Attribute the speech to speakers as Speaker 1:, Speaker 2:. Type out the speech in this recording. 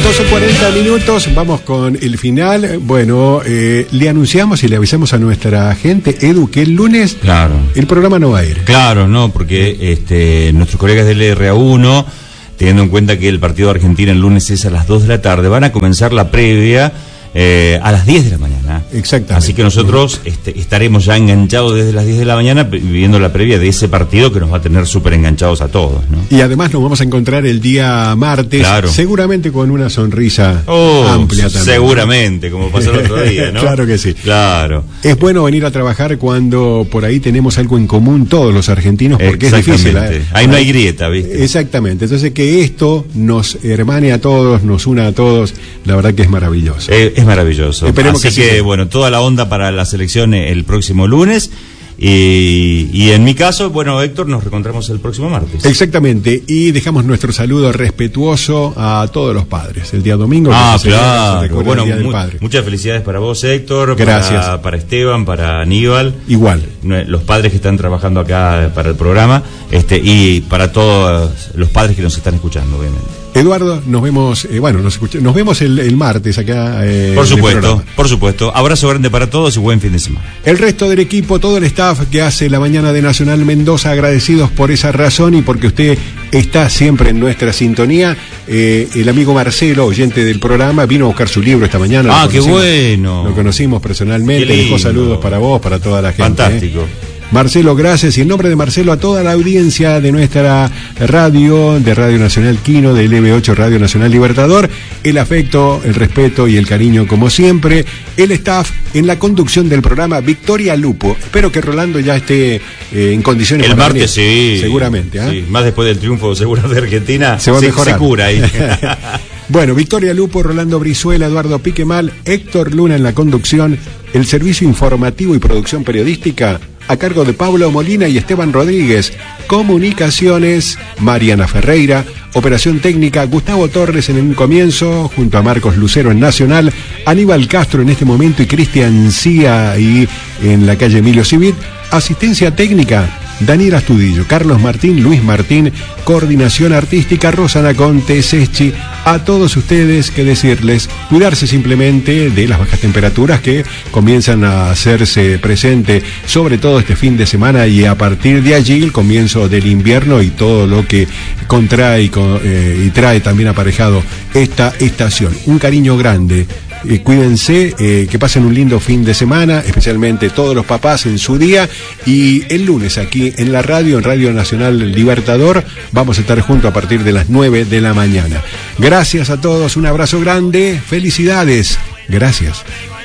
Speaker 1: 12:40 minutos, vamos con el final. Bueno, le anunciamos y le avisamos a nuestra gente, Edu, que el lunes el programa no va a ir.
Speaker 2: Claro, no, porque nuestros colegas del RA1, teniendo en cuenta que el partido de Argentina el lunes es a las 2 de la tarde, van a comenzar la previa a las 10 de la mañana.
Speaker 1: Exactamente.
Speaker 2: Así que nosotros estaremos ya enganchados desde las 10 de la mañana viviendo la previa de ese partido que nos va a tener súper enganchados a todos, ¿no?
Speaker 1: Y además nos vamos a encontrar el día martes, seguramente con una sonrisa amplia también.
Speaker 2: Seguramente, como pasó el otro día, ¿no?
Speaker 1: Claro que sí.
Speaker 2: Claro.
Speaker 1: Es bueno venir a trabajar cuando por ahí tenemos algo en común todos los argentinos, porque es difícil.
Speaker 2: Ahí no hay grieta, ¿viste?
Speaker 1: Exactamente. Entonces que esto nos hermane a todos, nos una a todos, la verdad que es maravilloso.
Speaker 2: Es maravilloso.
Speaker 1: Esperemos
Speaker 2: Así que bueno, toda la onda para la selección el próximo lunes. Y en mi caso, bueno, Héctor, nos reencontramos el próximo martes.
Speaker 1: Exactamente, y dejamos nuestro saludo respetuoso a todos los padres. El día domingo.
Speaker 2: Claro. Bueno, muchas felicidades para vos, Héctor.
Speaker 1: Gracias.
Speaker 2: Para Esteban, para Aníbal.
Speaker 1: Igual.
Speaker 2: Los padres que están trabajando acá para el programa, y para todos los padres que nos están escuchando, obviamente.
Speaker 1: Eduardo, nos vemos, nos vemos el martes acá.
Speaker 2: Por supuesto. Abrazo grande para todos y buen fin de semana.
Speaker 1: El resto del equipo, todo el staff que hace la mañana de Nacional Mendoza, agradecidos por esa razón y porque usted está siempre en nuestra sintonía. El amigo Marcelo, oyente del programa, vino a buscar su libro esta mañana.
Speaker 2: Qué bueno.
Speaker 1: Lo conocimos personalmente, dejó saludos para vos, para toda la gente.
Speaker 2: Fantástico.
Speaker 1: Marcelo, gracias. Y en nombre de Marcelo, a toda la audiencia de nuestra radio, de Radio Nacional Quino, de LB8 Radio Nacional Libertador, el afecto, el respeto y el cariño como siempre. El staff en la conducción del programa, Victoria Lupo. Espero que Rolando ya esté en condiciones.
Speaker 2: El martes sí.
Speaker 1: Seguramente.
Speaker 2: Sí. Más después del triunfo seguro de Argentina,
Speaker 1: se va a mejorar.
Speaker 2: Se cura ahí.
Speaker 1: Bueno, Victoria Lupo, Rolando Brizuela, Eduardo Piquemal, Héctor Luna en la conducción, el servicio informativo y producción periodística a cargo de Pablo Molina y Esteban Rodríguez. Comunicaciones, Mariana Ferreira. Operación técnica, Gustavo Torres en un comienzo, junto a Marcos Lucero en Nacional, Aníbal Castro en este momento y Cristian Cía ahí en la calle Emilio Civit. Asistencia técnica, Daniel Astudillo, Carlos Martín, Luis Martín. Coordinación artística, Rosana Conte, Seschi. A todos ustedes, que decirles, cuidarse simplemente de las bajas temperaturas que comienzan a hacerse presente, sobre todo este fin de semana, y a partir de allí el comienzo del invierno y todo lo que contrae y trae también aparejado esta estación. Un cariño grande. Cuídense, que pasen un lindo fin de semana, especialmente todos los papás en su día, y el lunes aquí en la radio, en Radio Nacional Libertador, vamos a estar juntos a partir de las 9 de la mañana. Gracias a todos, un abrazo grande, felicidades, gracias.